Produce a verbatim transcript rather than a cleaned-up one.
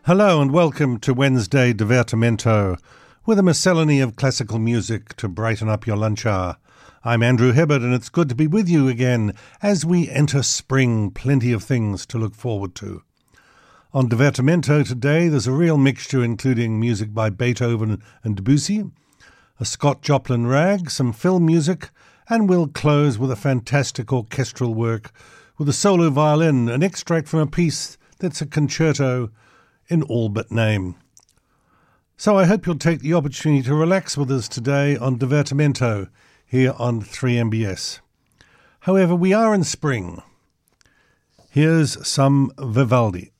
Hello and welcome to Wednesday Divertimento, with a miscellany of classical music to brighten up your lunch hour. I'm Andrew Hibbert, and it's good to be with you again as we enter spring. Plenty of things to look forward to. On Divertimento today, there's a real mixture including music by Beethoven and Debussy, a Scott Joplin rag, some film music, and we'll close with a fantastic orchestral work with a solo violin, an extract from a piece that's a concerto in all but name. So I hope you'll take the opportunity to relax with us today on Divertimento here on three M B S. However, we are in spring. Here's some Vivaldi.